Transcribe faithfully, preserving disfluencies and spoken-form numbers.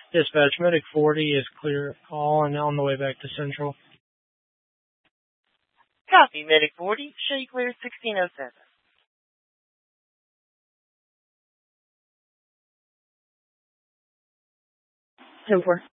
Dispatch, Medic forty is clear call and on the way back to Central. Copy, Medic forty. Show you clear sixteen oh seven. ten four.